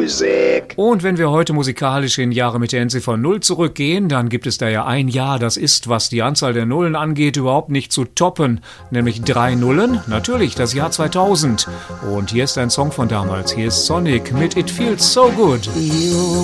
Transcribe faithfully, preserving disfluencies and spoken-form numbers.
Music. Und wenn wir heute musikalisch in Jahre mit der Endziffer null zurückgehen, dann gibt es da ja ein Jahr, das ist, was die Anzahl der Nullen angeht, überhaupt nicht zu toppen. Nämlich drei Nullen, natürlich das Jahr zweitausend. Und hier ist ein Song von damals. Hier ist Sonic mit It Feels So Good.